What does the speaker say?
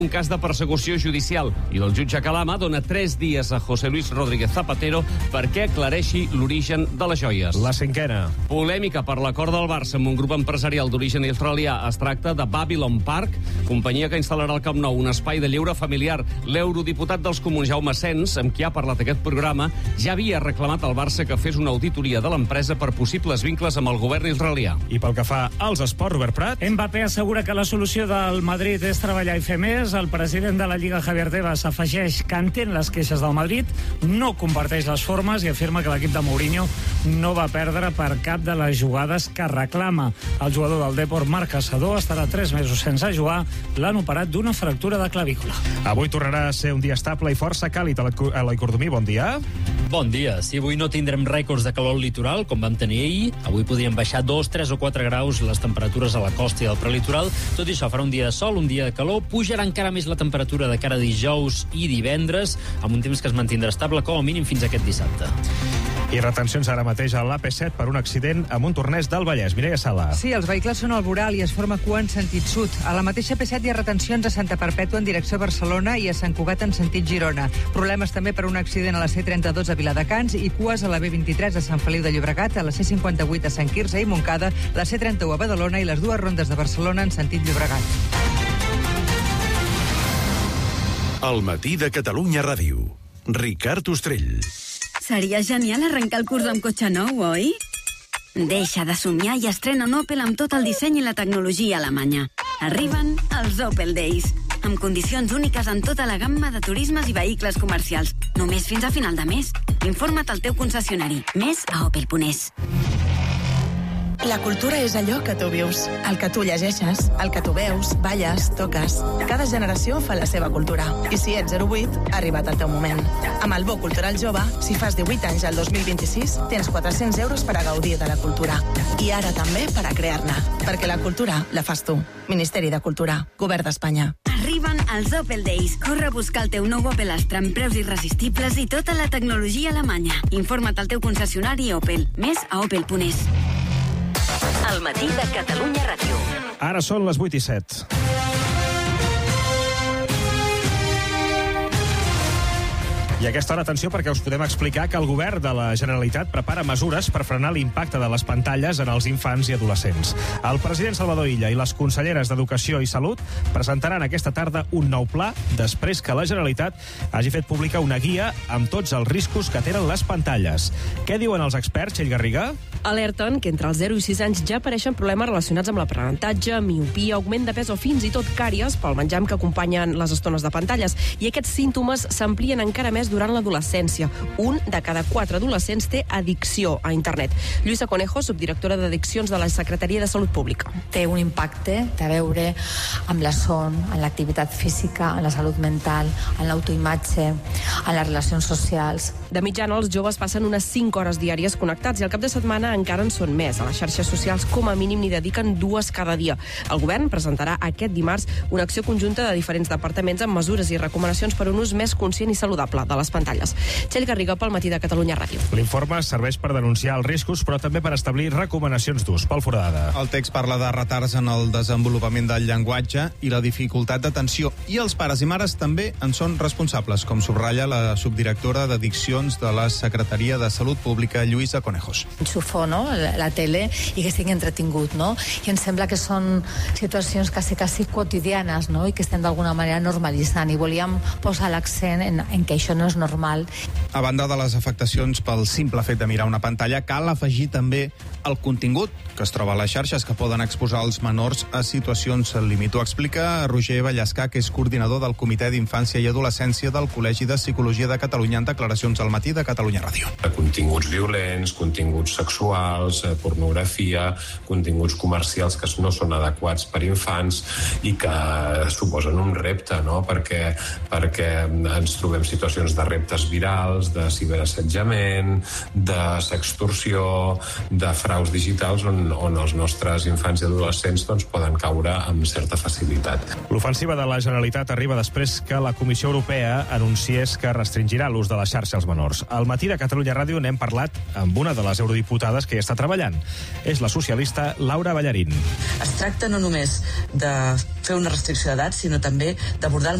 un cas de persecució judicial i el jutge Calama dona 3 dies a José Luis Rodríguez Zapatero perquè aclareixi l'origen de les joies. La cinquena. Polèmica per l'acord del Barça amb un grup empresarial d'origen israelià. Es tracta de Babylon Park, companyia que instal·larà al Camp Nou un espai de lleure familiar. L'eurodiputat dels Comuns, Jaume Sens, amb qui ha parlat aquest programa, ja havia reclamat al Barça que fes una auditoria de l'empresa per possibles vincles amb el govern israelià. I pel que fa als esports, Robert Prat. Mbappé assegura que la solució del Madrid és treballar i fer més. El president de la Lliga, Javier Tebas, afegeix que entén les queixes del Madrid, no comparteix les formes i afirma que l'equip de Mourinho no va perdre per cap de les jugades que reclama. El jugador del Depor, Marc Caçador, estarà 3 mesos sense jugar. L'han operat d'una fractura de clavícula. Avui tornarà a ser un dia estable i força càlid a Eloi Cordomí. Bon dia. Bon dia. Si avui no tindrem rècords de calor al litoral, com vam tenir ahir, avui podrien baixar 2, 3 o 4 graus les temperatures a la costa i al prelitoral. Tot i això, farà un dia de sol, un dia de calor, pujarà encara més la temperatura de cara a dijous i divendres, amb un temps que es mantindrà estable com a mínim fins a aquest dissabte. I retencions ara mateix a l'AP7 per un accident a Montornès del Vallès. Mireia Sala. Sí, els vehicles són al voral i es forma cua en sentit sud. A la mateixa AP7 hi ha retencions a Santa Perpètua en direcció a Barcelona i a Sant Cugat en sentit Girona. Problemes també per un accident a la C32 a Viladecans i cues a la B23 a Sant Feliu de Llobregat, a la C58 a Sant Quirze i Montcada, la C31 a Badalona i les dues rondes de Barcelona en sentit Llobregat. El matí de Catalunya Ràdio. Ricard Ostrell. Seria genial arrencar el curs amb cotxe nou, oi? Deixa de somiar i estrena un Opel amb tot el disseny i la tecnologia alemanya. Arriben els Opel Days, amb condicions úniques en tota la gamma de turismes i vehicles comercials. Només fins a final de mes. Informa't al teu concessionari. Més a opel.es. La cultura és allò que tu vius, el que tu llegeixes, el que tu veus, balles, toques. Cada generació fa la seva cultura. I si ets 08, ha arribat el teu moment. Amb el Bo Cultural Jove, si fas 18 anys al 2026, tens 400 euros per a gaudir de la cultura. I ara també per a crear-ne. Perquè la cultura la fas tu. Ministeri de Cultura, Govern d'Espanya. Arriben els Opel Days. Corre a buscar el teu nou Opel Astra amb preus irresistibles i tota la tecnologia alemanya. Informa't al teu concessionari Opel. Més a opel.es. El matí de Catalunya Ràdio. Ara són les 8:07. I a aquesta hora, atenció, perquè us podem explicar que el govern de la Generalitat prepara mesures per frenar l'impacte de les pantalles en els infants i adolescents. El president Salvador Illa i les conselleres d'Educació i Salut presentaran aquesta tarda un nou pla després que la Generalitat hagi fet pública una guia amb tots els riscos que tenen les pantalles. Què diuen els experts, Txell Garriga? Alerten que entre els 0 i 6 anys ja apareixen problemes relacionats amb l'aprenentatge, miopia, augment de pes o fins i tot càries pel menjar que acompanyen les estones de pantalles. I aquests símptomes s'amplien encara més durant l'adolescència. 1 de cada 4 adolescents té addicció a internet. Lluïsa Conejo, subdirectora d'Addiccions de la Secretaria de Salut Pública. Té un impacte a veure amb la son, en l'activitat física, en la salut mental, en l'autoimatge, en les relacions socials. De mitjana, els joves passen unes 5 hores diàries connectats i al cap de setmana encara en són més. A les xarxes socials, com a mínim, n'hi dediquen 2 cada dia. El govern presentarà aquest dimarts una acció conjunta de diferents departaments amb mesures i recomanacions per un ús més conscient i saludable de les pantalles. Txell Garriga, pel matí de Catalunya Ràdio. L'informe serveix per denunciar els riscos, però també per establir recomanacions d'ús. Pol Foradada. El text parla de retards en el desenvolupament del llenguatge i la dificultat d'atenció. I els pares i mares també en són responsables, com subratlla la subdirectora d'Addiccions de la Secretaria de Salut Pública, Lluïsa Conejos. Enxufo, no?, la tele i que estigui entretingut, no? I em sembla que són situacions quasi quotidianes, no?, i que estem d'alguna manera normalitzant, i volíem posar l'accent en que això no és normal. A banda de les afectacions pel simple fet de mirar una pantalla, cal afegir també el contingut que es troba a les xarxes que poden exposar els menors a situacions límit. Ho explica Roger Vallescà, que és coordinador del Comitè d'Infància i Adolescència del Col·legi de Psicologia de Catalunya, en declaracions al matí de Catalunya Ràdio. Continguts violents, continguts sexuals, pornografia, continguts comercials que no són adequats per infants i que suposen un repte, no?, perquè ens trobem situacions de reptes virals, de ciberassetjament, de sextorsió, de fraus digitals on els nostres infants i adolescents poden caure amb certa facilitat. L'ofensiva de la Generalitat arriba després que la Comissió Europea anunciés que restringirà l'ús de la xarxa als menors. Al Matí de Catalunya Ràdio n'hem parlat amb una de les eurodiputades que hi està treballant. És la socialista Laura Ballarín. Es tracta no només de fer una restricció d'edat, sinó també d'abordar el